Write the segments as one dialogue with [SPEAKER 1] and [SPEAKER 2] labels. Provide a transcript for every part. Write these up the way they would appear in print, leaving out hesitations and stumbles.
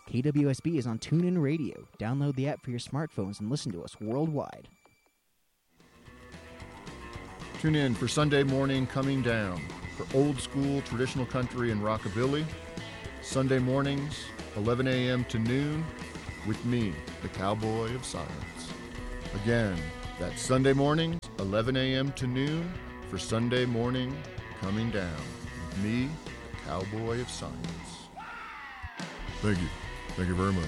[SPEAKER 1] KWSB is on TuneIn Radio. Download the app for your smartphones and listen to us worldwide.
[SPEAKER 2] Tune in for Sunday Morning Coming Down for old school traditional country and rockabilly. Sunday mornings, 11 a.m. to noon, with me, the Cowboy of Silence. Again, that's Sunday mornings, 11 a.m. to noon, for Sunday Morning Coming Down, with me, the Cowboy of Silence. Thank you. Thank you very much.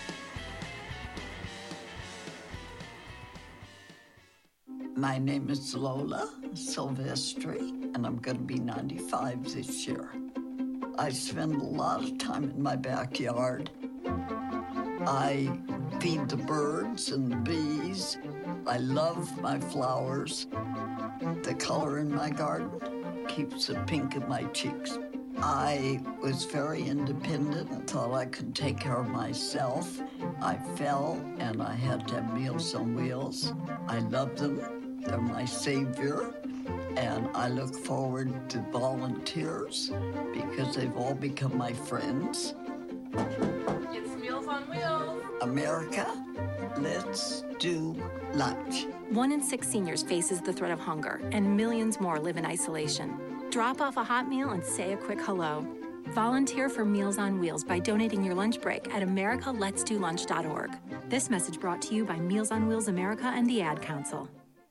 [SPEAKER 3] My name is Lola Silvestri, and I'm going to be 95 this year. I spend a lot of time in my backyard. I feed the birds and the bees. I love my flowers. The color in my garden keeps the pink in my cheeks. I was very independent and thought I could take care of myself. I fell and I had to have Meals on Wheels. I love them. They're my savior. And I look forward to volunteers because they've all become my friends.
[SPEAKER 4] It's Meals on Wheels.
[SPEAKER 3] America, let's do lunch.
[SPEAKER 5] 1 in 6 seniors faces the threat of hunger, and millions more live in isolation. Drop off a hot meal and say a quick hello. Volunteer for Meals on Wheels by donating your lunch break at americaletsdolunch.org. This message brought to you by Meals on Wheels America and the Ad Council.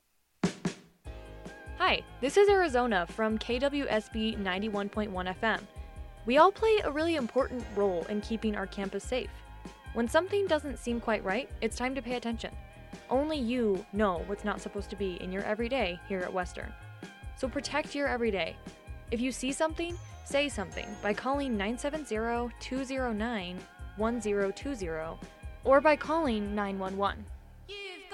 [SPEAKER 4] Hi, this is Arizona from KWSB 91.1 FM. We all play a really important role in keeping our campus safe. When something doesn't seem quite right, it's time to pay attention. Only you know what's not supposed to be in your everyday here at Western. So protect your everyday. If you see something, say something by calling 970-209-1020 or by calling 911.